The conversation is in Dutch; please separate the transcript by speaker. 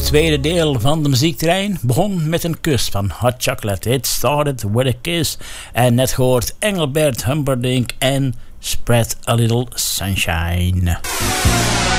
Speaker 1: tweede deel van de muziektrein begon met een kus van Hot Chocolate. It started with a kiss. En net gehoord Engelbert Humperdinck en Spread a Little Sunshine.